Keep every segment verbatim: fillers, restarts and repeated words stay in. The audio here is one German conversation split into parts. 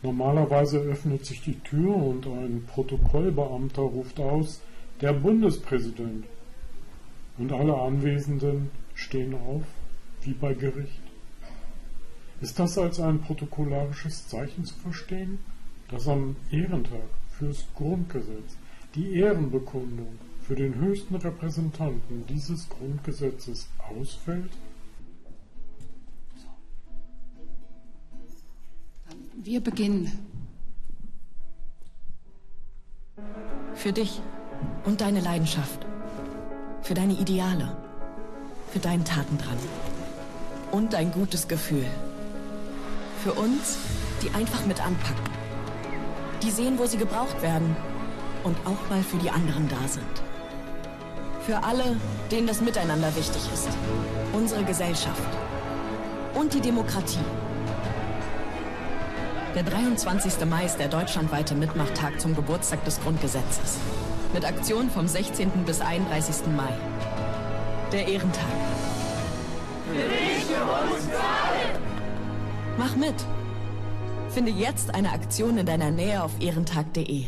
Normalerweise öffnet sich die Tür und ein Protokollbeamter ruft aus, der Bundespräsident. Und alle Anwesenden stehen auf, wie bei Gericht. Ist das als ein protokollarisches Zeichen zu verstehen, dass am Ehrentag fürs Grundgesetz die Ehrenbekundung für den höchsten Repräsentanten dieses Grundgesetzes ausfällt? Wir beginnen. Für dich und deine Leidenschaft. Für deine Ideale. Für deinen Tatendrang. Und dein gutes Gefühl. Für uns, die einfach mit anpacken. Die sehen, wo sie gebraucht werden. Und auch mal für die anderen da sind. Für alle, denen das Miteinander wichtig ist. Unsere Gesellschaft. Und die Demokratie. Der dreiundzwanzigste Mai ist der deutschlandweite Mitmachtag zum Geburtstag des Grundgesetzes. Mit Aktionen vom sechzehnten bis einunddreißigsten Mai. Der Ehrentag. Für dich, für uns, für alle! Mach mit! Finde jetzt eine Aktion in deiner Nähe auf ehrentag punkt de.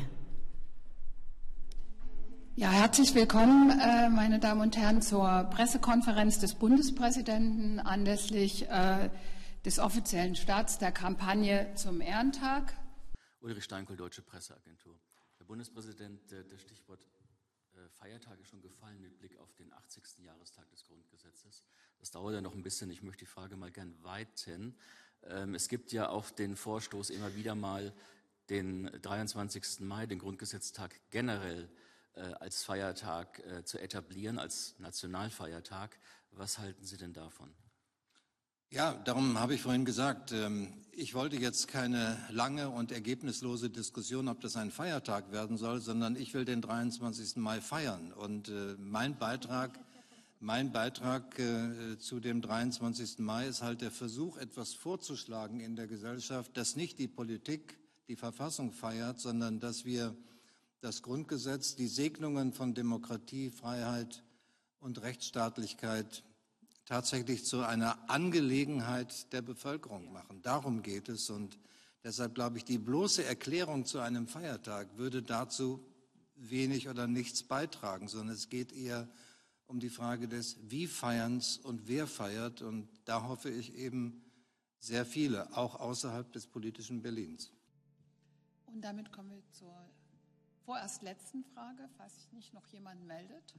Ja, herzlich willkommen, äh, meine Damen und Herren, zur Pressekonferenz des Bundespräsidenten anlässlich äh, des offiziellen Starts der Kampagne zum Ehrentag. Ulrich Steinkohl, Deutsche Presseagentur. Herr Bundespräsident, das Stichwort Feiertag ist schon gefallen mit Blick auf den achtzigsten Jahrestag des Grundgesetzes. Das dauert ja noch ein bisschen. Ich möchte die Frage mal gern weiten. Es gibt ja auch den Vorstoß, immer wieder mal den dreiundzwanzigsten Mai, den Grundgesetztag generell als Feiertag zu etablieren, als Nationalfeiertag. Was halten Sie denn davon? Ja, darum habe ich vorhin gesagt, ich wollte jetzt keine lange und ergebnislose Diskussion, ob das ein Feiertag werden soll, sondern ich will den dreiundzwanzigsten Mai feiern. Und mein Beitrag, mein Beitrag zu dem dreiundzwanzigsten Mai ist halt der Versuch, etwas vorzuschlagen in der Gesellschaft, dass nicht die Politik die Verfassung feiert, sondern dass wir das Grundgesetz, die Segnungen von Demokratie, Freiheit und Rechtsstaatlichkeit tatsächlich zu einer Angelegenheit der Bevölkerung machen. Darum geht es und deshalb glaube ich, die bloße Erklärung zu einem Feiertag würde dazu wenig oder nichts beitragen, sondern es geht eher um die Frage des Wie feierns und wer feiert und da hoffe ich eben sehr viele, auch außerhalb des politischen Berlins. Und damit kommen wir zur vorerst letzten Frage, falls sich nicht noch jemand meldet.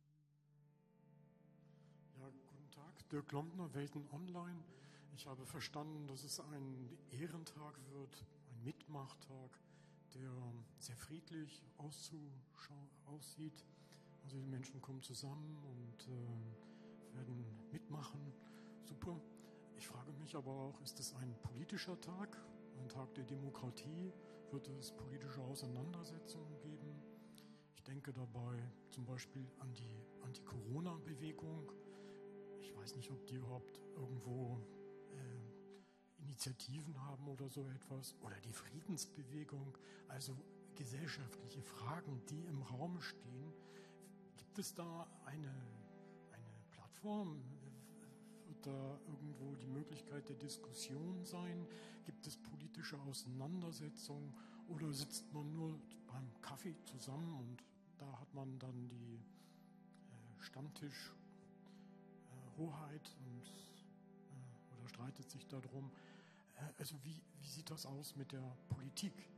Dirk Lombner, Welten Online. Ich habe verstanden, dass es ein Ehrentag wird, ein Mitmachtag, der sehr friedlich aussieht. Also die Menschen kommen zusammen und äh, werden mitmachen. Super. Ich frage mich aber auch, ist es ein politischer Tag, ein Tag der Demokratie? Wird es politische Auseinandersetzungen geben? Ich denke dabei zum Beispiel an die Anti-Corona-Bewegung. Ich weiß nicht, ob die überhaupt irgendwo äh, Initiativen haben oder so etwas. Oder die Friedensbewegung, also gesellschaftliche Fragen, die im Raum stehen. Gibt es da eine, eine Plattform? Wird da irgendwo die Möglichkeit der Diskussion sein? Gibt es politische Auseinandersetzungen? Oder sitzt man nur beim Kaffee zusammen und da hat man dann die äh, Stammtisch Hoheit und äh, oder streitet sich darum. Äh, also wie, wie sieht das aus mit der Politik?